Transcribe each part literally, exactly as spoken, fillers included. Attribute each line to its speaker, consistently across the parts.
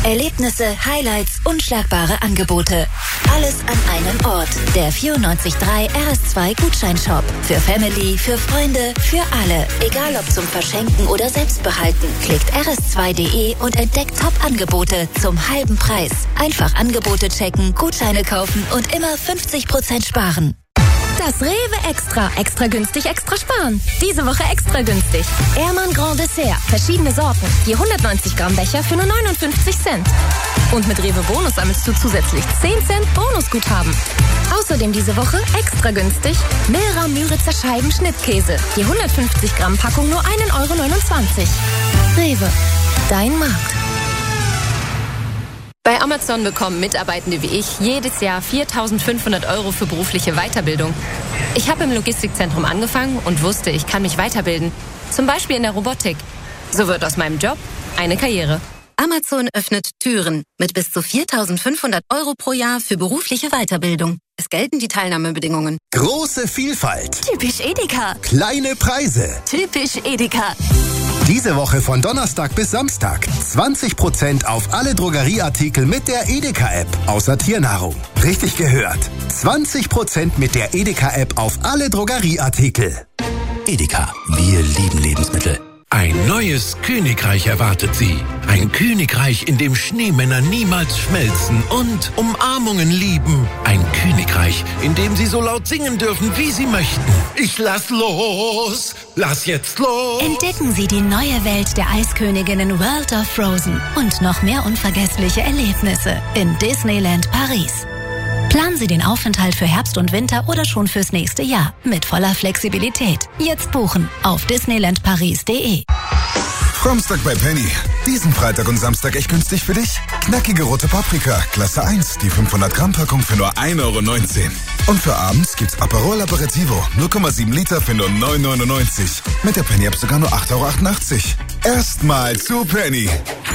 Speaker 1: Erlebnisse, Highlights, unschlagbare Angebote. Alles an einem Ort. Der vierundneunzig Komma drei R S zwei Gutscheinshop. Für Family, für Freunde, für alle. Egal ob zum Verschenken oder Selbstbehalten. Klickt r s zwei punkt d e und entdeckt Top-Angebote zum halben Preis. Einfach Angebote checken, Gutscheine kaufen und immer fünfzig Prozent sparen.
Speaker 2: Das Rewe Extra. Extra günstig, extra sparen. Diese Woche extra günstig. Ehrmann Grand Dessert. Verschiedene Sorten. Je hundertneunzig Gramm Becher für nur neunundfünfzig Cent. Und mit Rewe Bonus sammelst du zusätzlich zehn Cent Bonusguthaben. Außerdem diese Woche extra günstig Milra Müritzer Scheiben Schnittkäse. Je hundertfünfzig Gramm Packung nur ein Euro neunundzwanzig. Rewe. Dein Markt.
Speaker 3: Bei Amazon bekommen Mitarbeitende wie ich jedes Jahr viertausendfünfhundert Euro für berufliche Weiterbildung. Ich habe im Logistikzentrum angefangen und wusste, ich kann mich weiterbilden. Zum Beispiel in der Robotik. So wird aus meinem Job eine Karriere.
Speaker 1: Amazon öffnet Türen mit bis zu viertausendfünfhundert Euro pro Jahr für berufliche Weiterbildung. Es gelten die Teilnahmebedingungen.
Speaker 4: Große Vielfalt.
Speaker 1: Typisch Edeka.
Speaker 4: Kleine Preise.
Speaker 1: Typisch Edeka.
Speaker 4: Diese Woche von Donnerstag bis Samstag zwanzig Prozent auf alle Drogerieartikel mit der Edeka-App, außer Tiernahrung. Richtig gehört. zwanzig Prozent mit der Edeka-App auf alle Drogerieartikel.
Speaker 5: Edeka, wir lieben Lebensmittel.
Speaker 6: Ein neues Königreich erwartet Sie. Ein Königreich, in dem Schneemänner niemals schmelzen und Umarmungen lieben. Ein Königreich, in dem Sie so laut singen dürfen, wie Sie möchten. Ich lass los, lass jetzt los.
Speaker 2: Entdecken Sie die neue Welt der Eisköniginnen World of Frozen und noch mehr unvergessliche Erlebnisse in Disneyland Paris. Planen Sie den Aufenthalt für Herbst und Winter oder schon fürs nächste Jahr mit voller Flexibilität. Jetzt buchen auf disneyland paris punkt de.
Speaker 7: Samstag bei Penny. Diesen Freitag und Samstag echt günstig für dich. Knackige rote Paprika, Klasse eins, die fünfhundert Gramm Packung für nur ein Euro neunzehn. Und für abends gibt's Aperol Aperitivo, null Komma sieben Liter für nur neun Euro neunundneunzig. Mit der Penny-App sogar nur acht Euro achtundachtzig. Erstmal zu Penny.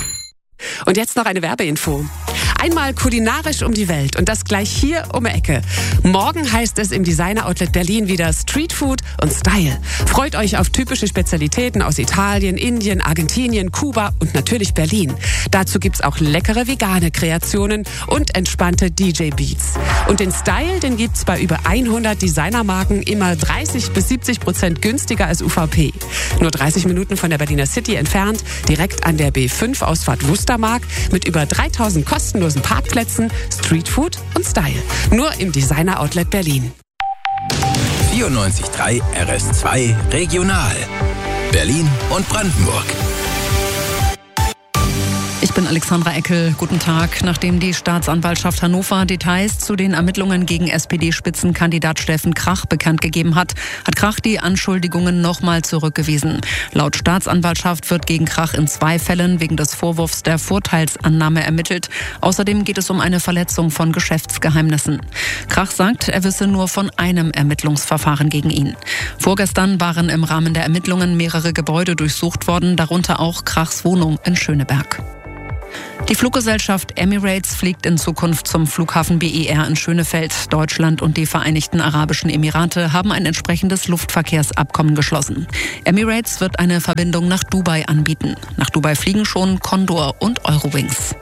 Speaker 8: Und jetzt noch eine Werbeinfo. Einmal kulinarisch um die Welt und das gleich hier um die Ecke. Morgen heißt es im Designer Outlet Berlin wieder Street Food und Style. Freut euch auf typische Spezialitäten aus Italien, Indien, Argentinien, Kuba und natürlich Berlin. Dazu gibt's auch leckere vegane Kreationen und entspannte D J-Beats. Und den Style, den gibt's bei über hundert Designermarken immer dreißig bis siebzig Prozent günstiger als U V P. Nur dreißig Minuten von der Berliner City entfernt, direkt an der B fünf Ausfahrt Wustermark mit über dreitausend kostenlosen Parkplätzen, Streetfood und Style. Nur im Designer Outlet Berlin.
Speaker 5: vierundneunzig Komma drei R S zwei Regional. Berlin und Brandenburg.
Speaker 9: Ich bin Alexandra Eckel. Guten Tag. Nachdem die Staatsanwaltschaft Hannover Details zu den Ermittlungen gegen S P D-Spitzenkandidat Steffen Krach bekannt gegeben hat, hat Krach die Anschuldigungen nochmal zurückgewiesen. Laut Staatsanwaltschaft wird gegen Krach in zwei Fällen wegen des Vorwurfs der Vorteilsannahme ermittelt. Außerdem geht es um eine Verletzung von Geschäftsgeheimnissen. Krach sagt, er wisse nur von einem Ermittlungsverfahren gegen ihn. Vorgestern waren im Rahmen der Ermittlungen mehrere Gebäude durchsucht worden, darunter auch Krachs Wohnung in Schöneberg. Die Fluggesellschaft Emirates fliegt in Zukunft zum Flughafen B E R in Schönefeld. Deutschland und die Vereinigten Arabischen Emirate haben ein entsprechendes Luftverkehrsabkommen geschlossen. Emirates wird eine Verbindung nach Dubai anbieten. Nach Dubai fliegen schon Condor und Eurowings.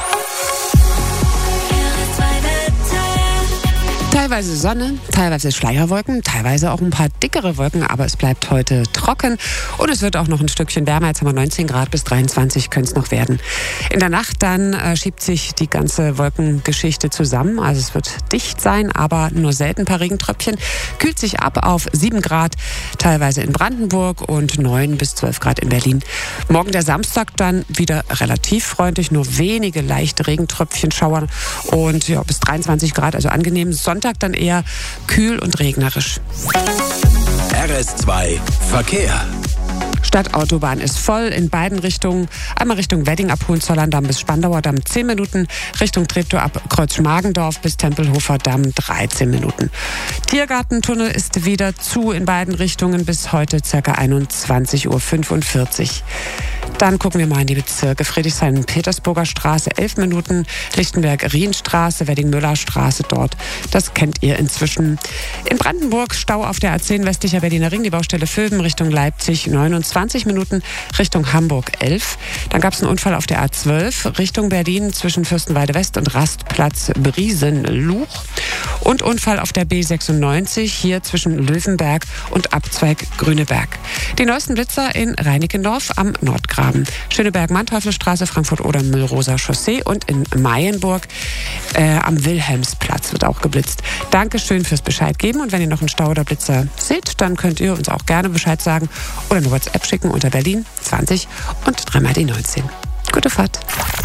Speaker 8: Teilweise Sonne, teilweise Schleierwolken, teilweise auch ein paar dickere Wolken, aber es bleibt heute trocken und es wird auch noch ein Stückchen wärmer. Jetzt haben wir neunzehn Grad, bis dreiundzwanzig können es noch werden. In der Nacht dann äh, schiebt sich die ganze Wolkengeschichte zusammen, also es wird dicht sein, aber nur selten ein paar Regentröpfchen. Kühlt sich ab auf sieben Grad, teilweise in Brandenburg und neun bis zwölf Grad in Berlin. Morgen der Samstag dann wieder relativ freundlich, nur wenige leichte Regentröpfchen schauern und ja, bis dreiundzwanzig Grad, also angenehm. Sonntag dann eher kühl und regnerisch.
Speaker 5: R S zwei Verkehr.
Speaker 8: Stadtautobahn ist voll in beiden Richtungen. Einmal Richtung Wedding ab Hohenzollern-Damm bis Spandauer Damm zehn Minuten. Richtung Treptow ab Kreuz-Schmargendorf bis Tempelhofer Damm dreizehn Minuten. Tiergartentunnel ist wieder zu in beiden Richtungen bis heute ca. einundzwanzig Uhr fünfundvierzig. Dann gucken wir mal in die Bezirke. Friedrichshain-Petersburger Straße elf Minuten. Lichtenberg-Rienstraße, Wedding-Müller-Straße dort. Das kennt ihr inzwischen. In Brandenburg Stau auf der A zehn westlicher Berliner Ring. Die Baustelle Vülben Richtung Leipzig neunundzwanzig zwanzig Minuten Richtung Hamburg elf. Dann gab es einen Unfall auf der A zwölf Richtung Berlin zwischen Fürstenwalde West und Rastplatz Briesenluch. Und Unfall auf der B sechsundneunzig hier zwischen Löwenberg und Abzweig Grüneberg. Die neuesten Blitzer in Reinickendorf am Nordgraben, Schöneberg-Manteuffelstraße, Frankfurt-Oder Müllrosa Chaussee und in Mayenburg äh, am Wilhelmsplatz wird auch geblitzt. Dankeschön fürs Bescheid geben und wenn ihr noch einen Stau oder Blitzer seht, dann könnt ihr uns auch gerne Bescheid sagen oder eine WhatsApp schicken unter Berlin zwanzig und dreimal die neunzehn. Gute Fahrt.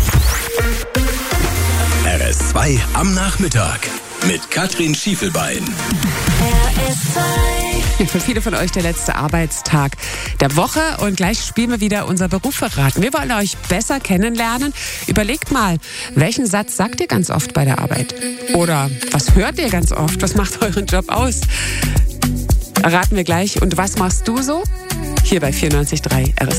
Speaker 5: R S zwei am Nachmittag mit Katrin Schiefelbein.
Speaker 8: Ja, für viele von euch der letzte Arbeitstag der Woche und gleich spielen wir wieder unser Beruf verraten. Wir wollen euch besser kennenlernen. Überlegt mal, welchen Satz sagt ihr ganz oft bei der Arbeit? Oder was hört ihr ganz oft? Was macht euren Job aus? Erraten wir gleich. Und was machst du so? Hier bei vierundneunzig Komma drei R S